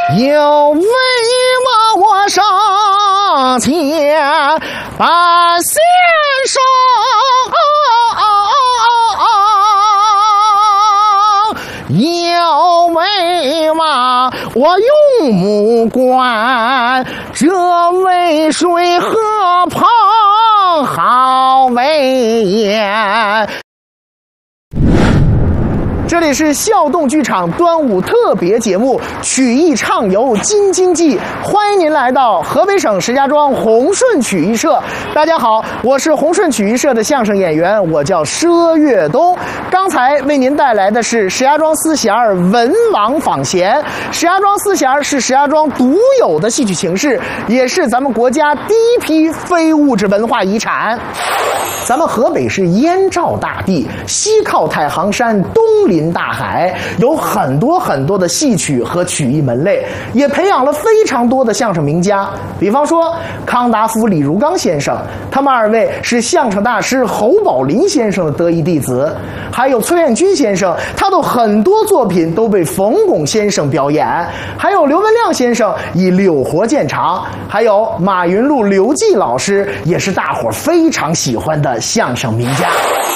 有为我上前把先生有为嘛我用目观，这为水何旁好为颜。这里是笑动剧场端午特别节目曲艺畅游京津冀，欢迎您来到河北省石家庄宏顺曲艺社。大家好，我是宏顺曲艺社的相声演员，我叫佘岳东。刚才为您带来的是石家庄丝弦文王访贤。石家庄丝弦是石家庄独有的戏曲形式，也是咱们国家第一批非物质文化遗产。咱们河北是燕赵大地，西靠太行山，东临大海，有很多的戏曲和曲艺门类，也培养了非常多的相声名家。比方说康达夫、李如刚先生，他们二位是相声大师侯宝林先生的得意弟子。还有崔彦军先生，他的很多作品都被冯巩先生表演。还有刘文亮先生以柳活见长，还有马云禄、刘季老师，也是大伙非常喜欢的相声名家。